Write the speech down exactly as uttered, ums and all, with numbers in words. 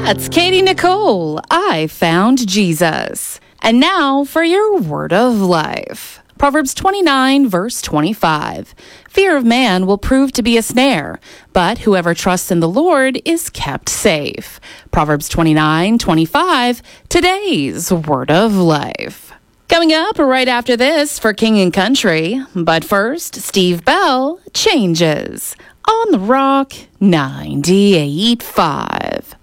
That's Katie Nicole. I found Jesus. And now for your word of life. Proverbs twenty-nine, verse twenty-five. Fear of man will prove to be a snare, but whoever trusts in the Lord is kept safe. Proverbs twenty-nine, twenty-five, today's word of life. Coming up right after this for King and Country. But first, Steve Bell changes on the Rock ninety-eight point five.